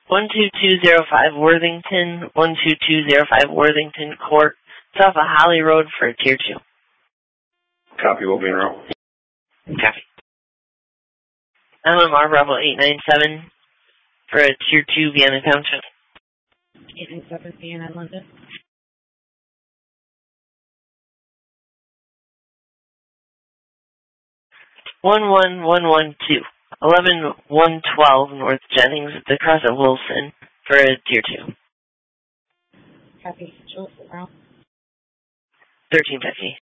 12205 Worthington, 12205 Worthington Court. It's off of Holly Road for a Tier 2. Copy, will be en route. Copy. MMR Bravo 897 for a Tier 2 Vienna Township. 897 Vienna, London. 11112. 11112 North Jennings at the cross of Wilson for a Tier 2. Copy. Jules, 1350.